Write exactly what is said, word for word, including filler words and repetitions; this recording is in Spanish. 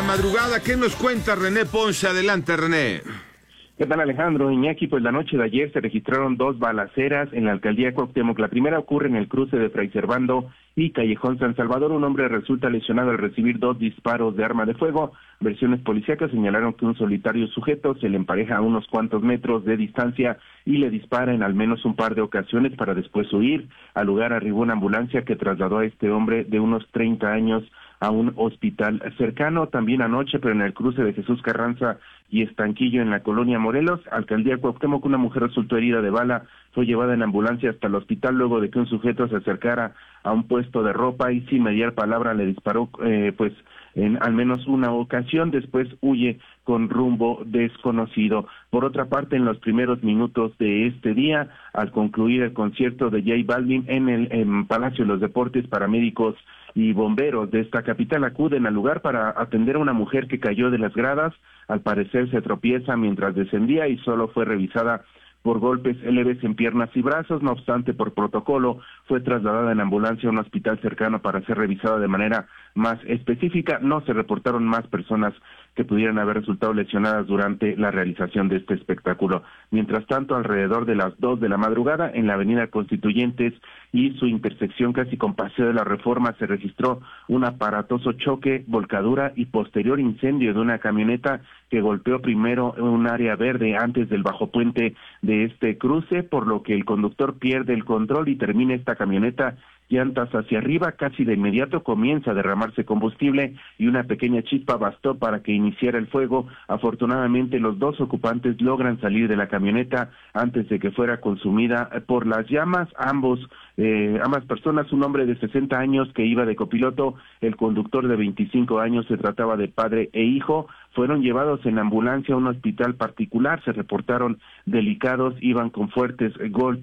madrugada. ¿Qué nos cuenta René Ponce? Adelante, René. ¿Qué tal, Alejandro? Iñaki, pues la noche de ayer se registraron dos balaceras en la alcaldía Cuauhtémoc. La primera ocurre en el cruce de Fray Servando y Callejón San Salvador. Un hombre resulta lesionado al recibir dos disparos de arma de fuego. Versiones policíacas señalaron que un solitario sujeto se le empareja a unos cuantos metros de distancia y le dispara en al menos un par de ocasiones para después huir. Al lugar arribó una ambulancia que trasladó a este hombre de unos treinta años a un hospital cercano. También anoche, pero en el cruce de Jesús Carranza y Estanquillo en la colonia Morelos, alcaldía Cuauhtémoc, una mujer resultó herida de bala, fue llevada en ambulancia hasta el hospital luego de que un sujeto se acercara a un puesto de ropa y sin mediar palabra le disparó eh, pues en al menos una ocasión. Después huye con rumbo desconocido. Por otra parte, en los primeros minutos de este día, al concluir el concierto de J Balvin en el en Palacio de los Deportes, paramédicos y bomberos de esta capital acuden al lugar para atender a una mujer que cayó de las gradas. Al parecer se tropieza mientras descendía y solo fue revisada por golpes leves en piernas y brazos. No obstante, por protocolo, fue trasladada en ambulancia a un hospital cercano para ser revisada de manera más específica. No se reportaron más personas que pudieran haber resultado lesionadas durante la realización de este espectáculo. Mientras tanto, alrededor de las dos de la madrugada, en la avenida Constituyentes y su intersección casi con Paseo de la Reforma, se registró un aparatoso choque, volcadura y posterior incendio de una camioneta que golpeó primero en un área verde antes del bajo puente de este cruce, por lo que el conductor pierde el control y termina esta camioneta llantas hacia arriba. Casi de inmediato comienza a derramarse combustible y una pequeña chispa bastó para que iniciara el fuego. Afortunadamente, los dos ocupantes logran salir de la camioneta antes de que fuera consumida por las llamas. Ambos, eh, ambas personas, un hombre de sesenta años que iba de copiloto, el conductor de veinticinco años, se trataba de padre e hijo, fueron llevados en ambulancia a un hospital particular. Se reportaron delicados, iban con fuertes golpes